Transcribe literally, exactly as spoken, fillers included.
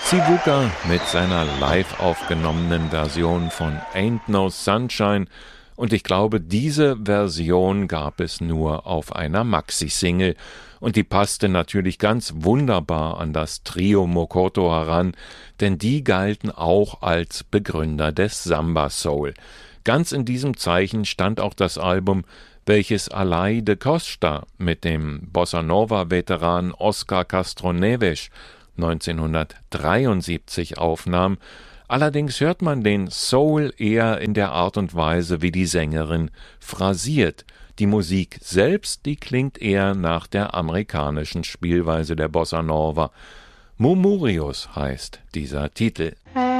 Sivuca mit seiner live aufgenommenen Version von Ain't No Sunshine, und ich glaube, diese Version gab es nur auf einer Maxi-Single, und die passte natürlich ganz wunderbar an das Trio Mokoto heran, denn die galten auch als Begründer des Samba Soul. Ganz in diesem Zeichen stand auch das Album, welches Alay de Costa mit dem Bossa-Nova-Veteran Oscar Castro Neves neunzehnhundertdreiundsiebzig aufnahm. Allerdings hört man den Soul eher in der Art und Weise, wie die Sängerin phrasiert. Die Musik selbst, die klingt eher nach der amerikanischen Spielweise der Bossa Nova. Murmurios heißt dieser Titel.